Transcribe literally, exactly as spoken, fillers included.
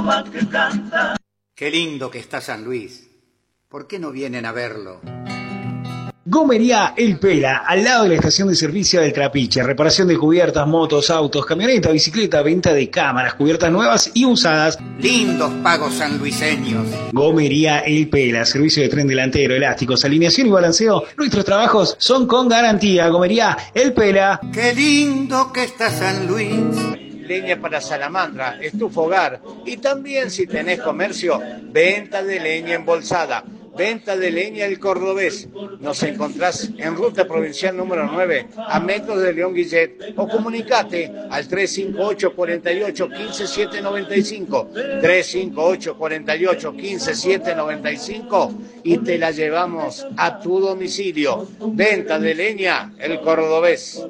paloma que canta. Qué lindo que está San Luis. ¿Por qué no vienen a verlo? Gomería El Pela, al lado de la estación de servicio del Trapiche. Reparación de cubiertas, motos, autos, camioneta, bicicleta, venta de cámaras, cubiertas nuevas y usadas. Lindos pagos sanluiseños. Gomería El Pela, servicio de tren delantero, elásticos, alineación y balanceo. Nuestros trabajos son con garantía. Gomería El Pela. Qué lindo que está San Luis. Leña para salamandra, estufa hogar y también si tenés comercio, venta de leña embolsada. Venta de leña El Cordobés. Nos encontrás en Ruta Provincial número nueve, a metros de León Guillet, o comunicate al tres cinco ocho, cuatro ocho, uno cinco, siete nueve cinco, tres cinco ocho, cuatro ocho, uno cinco, siete nueve cinco y te la llevamos a tu domicilio. Venta de leña El Cordobés.